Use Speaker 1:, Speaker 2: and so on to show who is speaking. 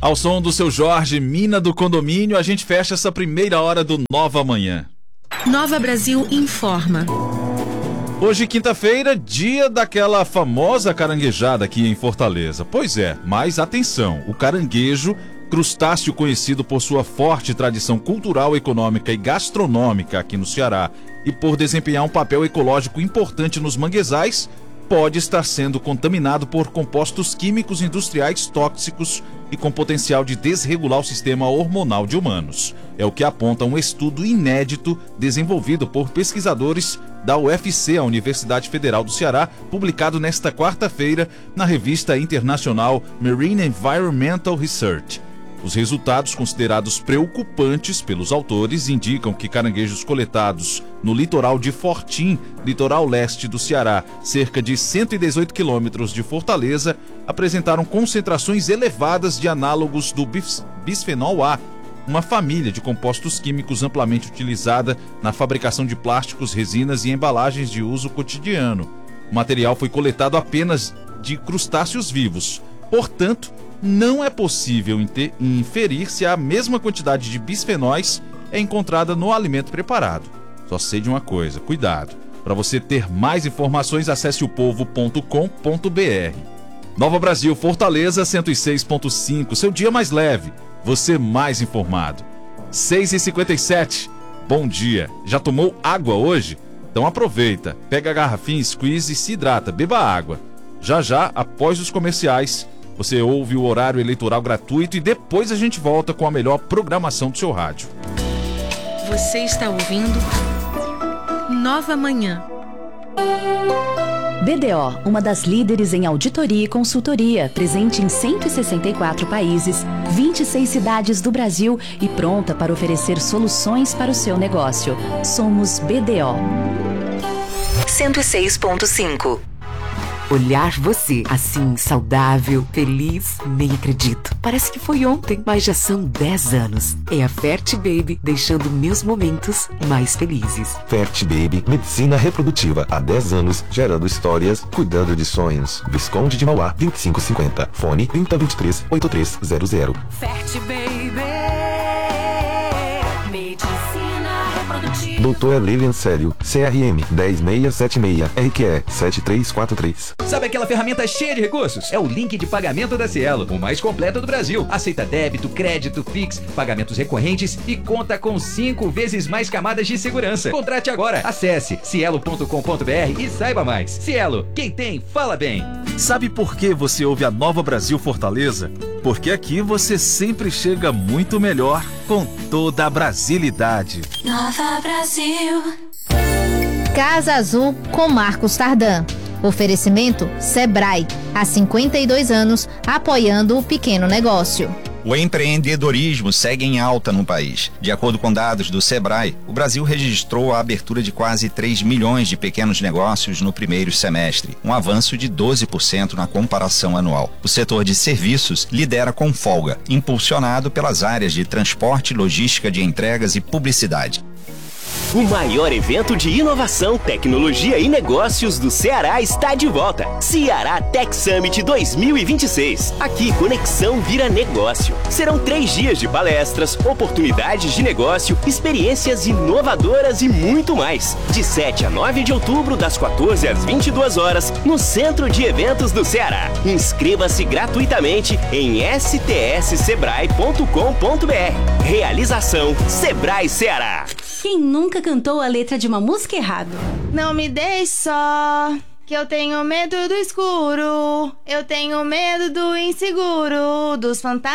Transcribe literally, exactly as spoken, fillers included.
Speaker 1: Ao som do seu Jorge, Mina do Condomínio, a gente fecha essa primeira hora do Nova Manhã.
Speaker 2: Nova Brasil informa.
Speaker 1: Hoje, quinta-feira, dia daquela famosa caranguejada aqui em Fortaleza. Pois é, mas atenção, o caranguejo, crustáceo conhecido por sua forte tradição cultural, econômica e gastronômica aqui no Ceará e por desempenhar um papel ecológico importante nos manguezais, pode estar sendo contaminado por compostos químicos industriais tóxicos e com potencial de desregular o sistema hormonal de humanos. É o que aponta um estudo inédito desenvolvido por pesquisadores da U F C, a Universidade Federal do Ceará, publicado nesta quarta-feira na revista internacional Marine Environmental Research. Os resultados, considerados preocupantes pelos autores, indicam que caranguejos coletados no litoral de Fortim, litoral leste do Ceará, cerca de cento e dezoito quilômetros de Fortaleza, apresentaram concentrações elevadas de análogos do bis- bisfenol A, uma família de compostos químicos amplamente utilizada na fabricação de plásticos, resinas e embalagens de uso cotidiano. O material foi coletado apenas de crustáceos vivos, portanto, não é possível inferir se a mesma quantidade de bisfenóis é encontrada no alimento preparado. Só sei de uma coisa, cuidado. Para você ter mais informações, acesse o povo ponto com ponto b r. Nova Brasil, Fortaleza cento e seis ponto cinco, seu dia mais leve, você mais informado. seis e cinquenta e sete, bom dia. Já tomou água hoje? Então aproveita, pega a garrafinha, squeeze e se hidrata, beba água. Já já, após os comerciais, você ouve o horário eleitoral gratuito e depois a gente volta com a melhor programação do seu rádio.
Speaker 2: Você está ouvindo Nova Manhã.
Speaker 3: B D O, uma das líderes em auditoria e consultoria, presente em cento e sessenta e quatro países, vinte e seis cidades do Brasil e pronta para oferecer soluções para o seu negócio. Somos B D O.
Speaker 4: cento e seis ponto cinco.
Speaker 5: Olhar você, assim, saudável, feliz, nem acredito. Parece que foi ontem, mas já são dez anos. É a Fert Baby, deixando meus momentos mais felizes.
Speaker 6: Fert Baby, medicina reprodutiva há dez anos, gerando histórias, cuidando de sonhos. Visconde de Mauá, vinte e cinco cinquenta. Fone trinta, vinte e três, oitenta e três zero zero.
Speaker 4: Fert Baby, medicina reprodutiva.
Speaker 6: Doutora Lilian Célio, C R M dez seis sete seis, R Q E sete três quatro três.
Speaker 7: Sabe aquela ferramenta cheia de recursos? É o link de pagamento da Cielo, o mais completo do Brasil. Aceita débito, crédito, Pix, pagamentos recorrentes e conta com cinco vezes mais camadas de segurança. Contrate agora. Acesse cielo ponto com ponto b r e saiba mais. Cielo, quem tem, fala bem.
Speaker 1: Sabe por que você ouve a Nova Brasil Fortaleza? Porque aqui você sempre chega muito melhor com toda a brasilidade.
Speaker 4: Nova Brasil.
Speaker 8: Casa Azul com Marcos Tardan. Oferecimento Sebrae, há cinquenta e dois anos, apoiando o pequeno negócio.
Speaker 9: O empreendedorismo segue em alta no país. De acordo com dados do Sebrae, o Brasil registrou a abertura de quase três milhões de pequenos negócios no primeiro semestre, um avanço de doze por cento na comparação anual. O setor de serviços lidera com folga, impulsionado pelas áreas de transporte, logística de entregas e publicidade.
Speaker 10: O maior evento de inovação, tecnologia e negócios do Ceará está de volta. Ceará Tech Summit dois mil e vinte e seis. Aqui, conexão vira negócio. Serão três dias de palestras, oportunidades de negócio, experiências inovadoras e muito mais. De sete a nove de outubro, das quatorze às vinte e duas horas, no Centro de Eventos do Ceará. Inscreva-se gratuitamente em s t s sebrae ponto com ponto b r. Realização Sebrae Ceará.
Speaker 11: Quem nunca cantou a letra de uma música errado?
Speaker 12: Não me deixe só, que eu tenho medo do escuro. Eu tenho medo do inseguro, dos fantasmas.